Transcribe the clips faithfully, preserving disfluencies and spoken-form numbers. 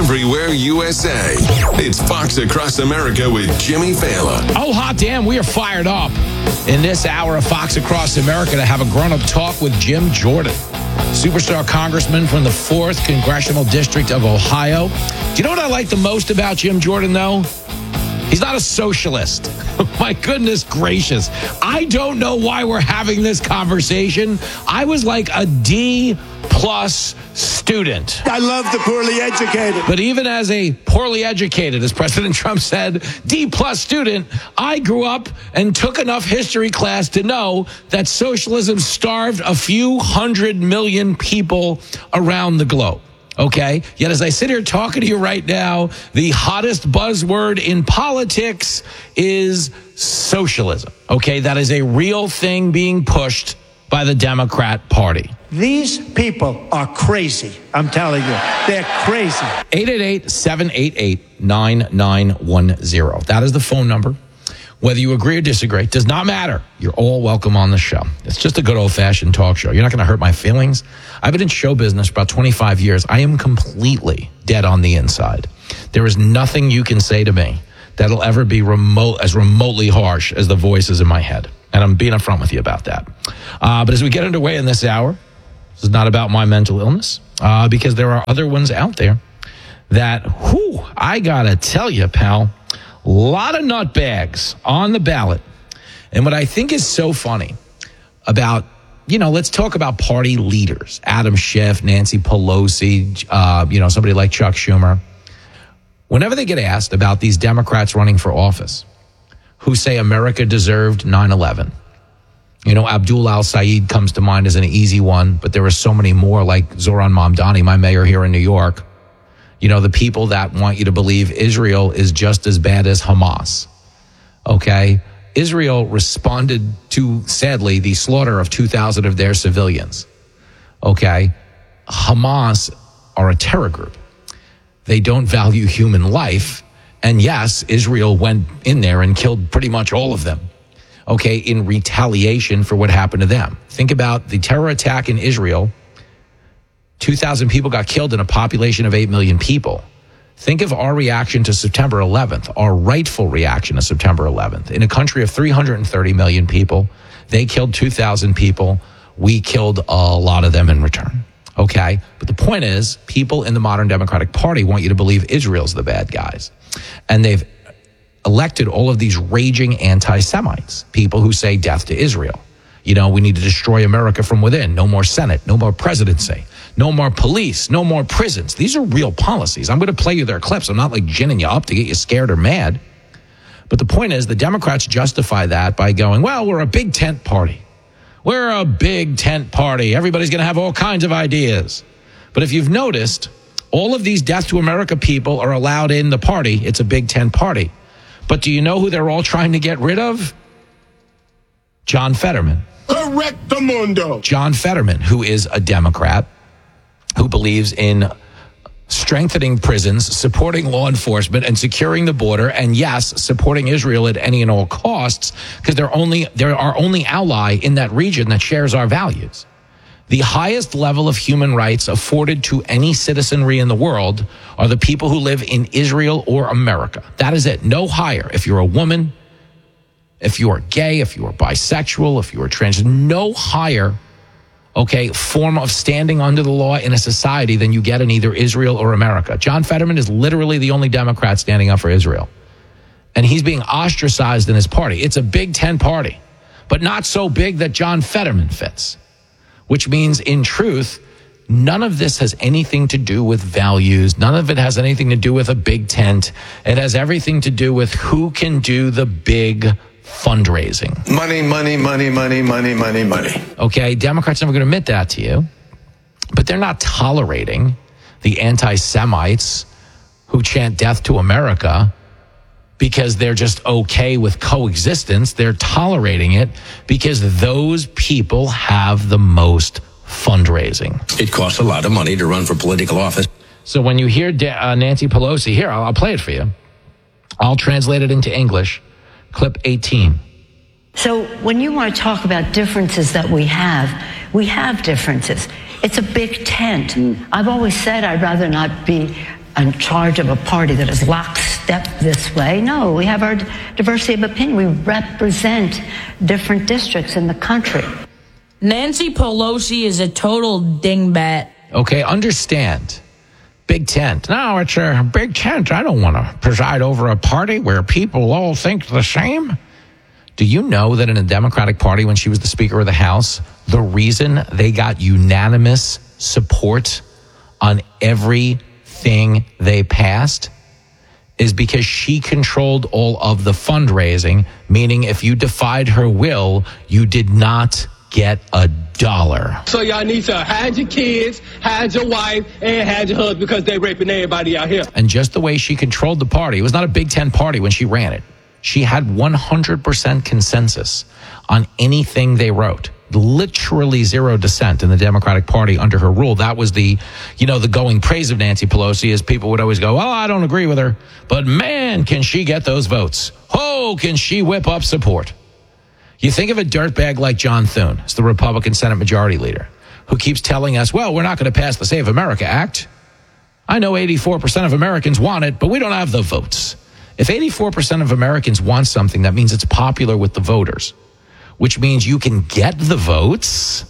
everywhere U S A. It's Fox Across America with Jimmy Fallon. Oh, hot damn, we are fired up in this hour of Fox Across America to have a grown-up talk with Jim Jordan, superstar congressman from the fourth Congressional District of Ohio. Do you know what I like the most about Jim Jordan, though? He's not a socialist. My goodness gracious. I don't know why we're having this conversation. I was like a D plus student. I love the poorly educated. But even as a poorly educated, as President Trump said, D plus student, I grew up and took enough history class to know that socialism starved a few hundred million people around the globe. Okay. Yet as I sit here talking to you right now, the hottest buzzword in politics is socialism. Okay. That is a real thing being pushed by the Democrat Party. These people are crazy. I'm telling you, they're crazy. eight eight eight, seven eight eight, nine nine one zero. That is the phone number. Whether you agree or disagree, it does not matter. You're all welcome on the show. It's just a good old-fashioned talk show. You're not going to hurt my feelings. I've been in show business for about twenty-five years. I am completely dead on the inside. There is nothing you can say to me that'll ever be remote as remotely harsh as the voices in my head. And I'm being upfront with you about that. Uh, but as we get underway in this hour, this is not about my mental illness, uh, because there are other ones out there that, whew, I got to tell you, pal, a lot of nut bags on the ballot. And what I think is so funny about, you know, let's talk about party leaders, Adam Schiff, Nancy Pelosi, uh, you know, somebody like Chuck Schumer. Whenever they get asked about these Democrats running for office who say America deserved nine eleven, you know, Abdul al-Sayed comes to mind as an easy one, but there are so many more like Zoran Mamdani, my mayor here in New York. You know, the people that want you to believe Israel is just as bad as Hamas. Okay? Israel responded to, sadly, the slaughter of two thousand of their civilians. Okay? Hamas are a terror group. They don't value human life. And yes, Israel went in there and killed pretty much all of them. Okay? In retaliation for what happened to them. Think about the terror attack in Israel. two thousand people got killed in a population of eight million people. Think of our reaction to September eleventh, our rightful reaction to September eleventh. In a country of three hundred thirty million people, they killed two thousand people. We killed a lot of them in return. Okay? But the point is, people in the modern Democratic Party want you to believe Israel's the bad guys. And they've elected all of these raging anti-Semites, people who say death to Israel. You know, we need to destroy America from within. No more Senate, no more presidency. No more police, no more prisons. These are real policies. I'm going to play you their clips. I'm not like ginning you up to get you scared or mad. But the point is, the Democrats justify that by going, well, we're a big tent party. We're a big tent party. Everybody's going to have all kinds of ideas. But if you've noticed, all of these Death to America people are allowed in the party. It's a big tent party. But do you know who they're all trying to get rid of? John Fetterman. Correctamundo. John Fetterman, who is a Democrat, who believes in strengthening prisons, supporting law enforcement, and securing the border, and yes, supporting Israel at any and all costs, because they're only they're our only ally in that region that shares our values. The highest level of human rights afforded to any citizenry in the world are the people who live in Israel or America. That is it. No higher. If you're a woman, if you are gay, if you are bisexual, if you are trans, no higher okay, form of standing under the law in a society than you get in either Israel or America. John Fetterman is literally the only Democrat standing up for Israel. And he's being ostracized in his party. It's a Big Ten party, but not so big that John Fetterman fits, which means, in truth, none of this has anything to do with values. None of it has anything to do with a big tent. It has everything to do with who can do the big fundraising. Money, money, money, money, money, money, money. Okay, Democrats never going to admit that to you, but they're not tolerating the anti-Semites who chant death to America because they're just okay with coexistence. They're tolerating it because those people have the most fundraising. It costs a lot of money to run for political office. So when you hear uh, Nancy Pelosi, here, I'll, I'll play it for you. I'll translate it into English. Clip eighteen. So when you want to talk about differences that we have, we have differences. It's a big tent. Mm. I've always said I'd rather not be in charge of a party that is lockstep this way. No, we have our diversity of opinion. We represent different districts in the country. Nancy Pelosi is a total dingbat. Okay, understand. Big tent. No, it's a big tent. I don't want to preside over a party where people all think the same. Do you know that in a Democratic Party, when she was the Speaker of the House, the reason they got unanimous support on everything they passed is because she controlled all of the fundraising, meaning if you defied her will, you did not get a dollar. So y'all need to hide your kids, hide your wife, and hide your husband because they raping everybody out here. And just the way she controlled the party, it was not a Big Ten party when she ran it. She had one hundred percent consensus on anything they wrote. Literally zero dissent in the Democratic Party under her rule. That was the, you know, the going praise of Nancy Pelosi, is people would always go, well, I don't agree with her, but man, can she get those votes. Oh, can she whip up support. You think of a dirtbag like John Thune, it's the Republican Senate Majority Leader, who keeps telling us, well, we're not going to pass the Save America Act. I know eighty-four percent of Americans want it, but we don't have the votes. If eighty-four percent of Americans want something, that means it's popular with the voters, which means you can get the votes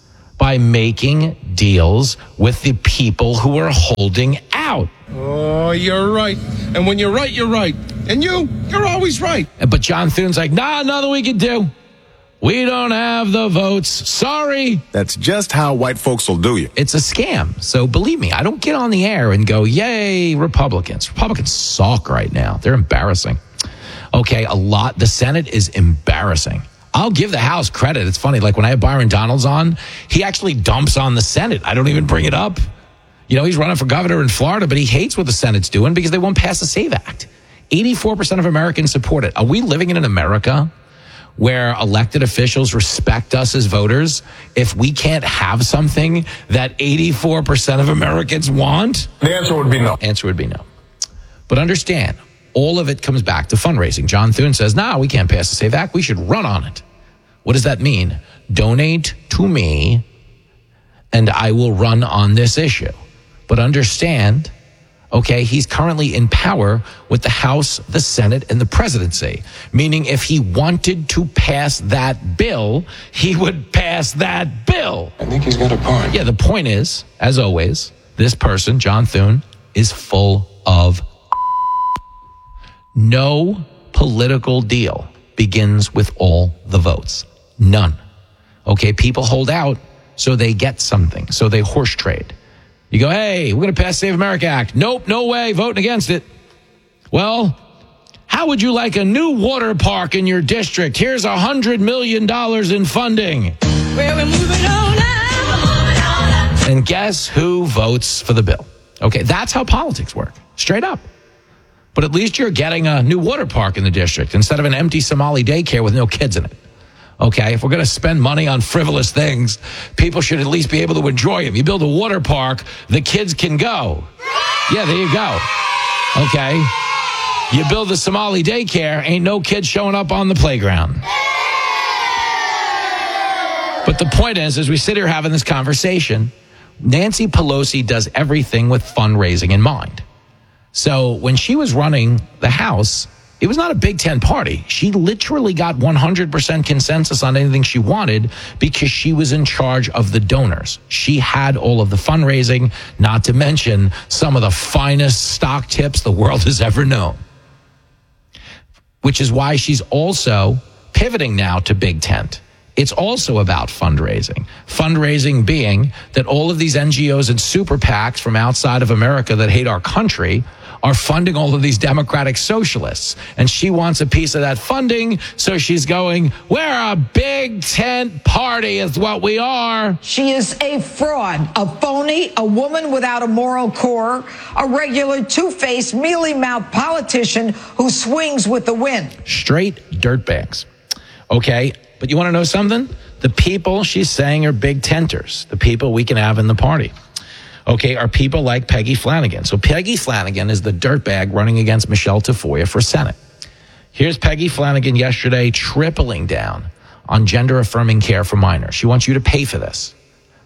by making deals with the people who are holding out. Oh, you're right. And when you're right, you're right. And you, you're always right. But John Thune's like, nah, nothing we can do. We don't have the votes. Sorry. That's just how white folks will do you. It's a scam. So believe me, I don't get on the air and go, yay, Republicans. Republicans suck right now. They're embarrassing. Okay, a lot. The Senate is embarrassing. I'll give the House credit. It's funny. Like when I have Byron Donalds on, he actually dumps on the Senate. I don't even bring it up. You know, he's running for governor in Florida, but he hates what the Senate's doing because they won't pass the SAVE Act. eighty-four percent of Americans support it. Are we living in an America where elected officials respect us as voters if we can't have something that eighty-four percent of Americans want? The answer would be no. Answer would be no. But understand, all of it comes back to fundraising. John Thune says, nah, we can't pass the SAVE Act. We should run on it. What does that mean? Donate to me and I will run on this issue. But understand, okay, he's currently in power with the House, the Senate, and the presidency. Meaning if he wanted to pass that bill, he would pass that bill. I think he's got a point. Yeah, the point is, as always, this person, John Thune, is full of no political deal begins with all the votes. None. Okay, people hold out so they get something, so they horse trade. You go, hey, we're going to pass Save America Act. Nope, no way, voting against it. Well, how would you like a new water park in your district? Here's one hundred million dollars in funding. Where we're moving on now. And guess who votes for the bill? Okay, that's how politics work, straight up. But at least you're getting a new water park in the district instead of an empty Somali daycare with no kids in it. Okay, if we're going to spend money on frivolous things, people should at least be able to enjoy them. You build a water park, the kids can go. Yeah, there you go. Okay. You build the Somali daycare, ain't no kids showing up on the playground. But the point is, as we sit here having this conversation, Nancy Pelosi does everything with fundraising in mind. So when she was running the House, it was not a Big Ten party. She literally got one hundred percent consensus on anything she wanted because she was in charge of the donors. She had all of the fundraising, not to mention some of the finest stock tips the world has ever known. Which is why she's also pivoting now to Big Tent. It's also about fundraising. Fundraising being that all of these N G Os and super PACs from outside of America that hate our country are funding all of these democratic socialists. And she wants a piece of that funding, so she's going, we're a Big Tent party is what we are. She is a fraud, a phony, a woman without a moral core, a regular two-faced, mealy-mouthed politician who swings with the wind. Straight dirtbags. Okay, but you want to know something? The people she's saying are Big Tenters, the people we can have in the party, okay, are people like Peggy Flanagan. So Peggy Flanagan is the dirtbag running against Michelle Tafoya for Senate. Here's Peggy Flanagan yesterday tripling down on gender-affirming care for minors. She wants you to pay for this.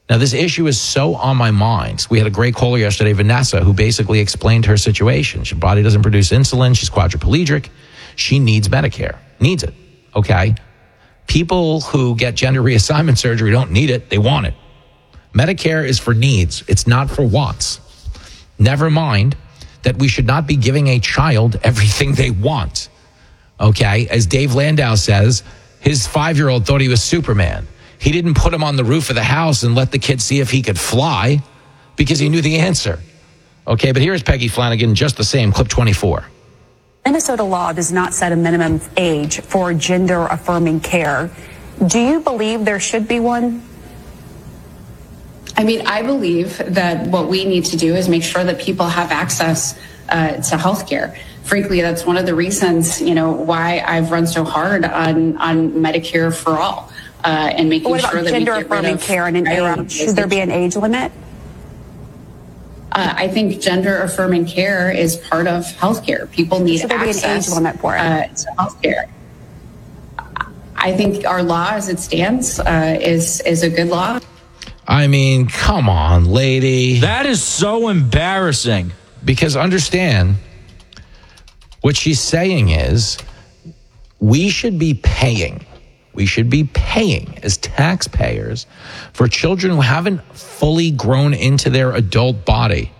Now, this issue is so on my mind. We had a great caller yesterday, Vanessa, who basically explained her situation. Her body doesn't produce insulin. She's quadriplegic. She needs Medicare. Needs it. Okay? People who get gender reassignment surgery don't need it. They want it. Medicare is for needs. It's not for wants. Never mind that we should not be giving a child everything they want. Okay? As Dave Landau says, his five-year-old thought he was Superman. He didn't put him on the roof of the house and let the kid see if he could fly because he knew the answer. Okay, but here's Peggy Flanagan, just the same, clip twenty-four. Minnesota law does not set a minimum age for gender-affirming care. Do you believe there should be one? I mean, I believe that what we need to do is make sure that people have access uh, to health care. Frankly, that's one of the reasons, you know, why I've run so hard on, on Medicare for all. Uh, and making what about sure that gender we get affirming rid of care and an age? Should there be an age limit? Uh, I think gender affirming care is part of healthcare. People need Should there access be an age limit for it? Uh, to healthcare. I think our law, as it stands, uh, is is a good law. I mean, come on, lady. That is so embarrassing. Because understand, what she's saying is, we should be paying. We should be paying as taxpayers for children who haven't fully grown into their adult body.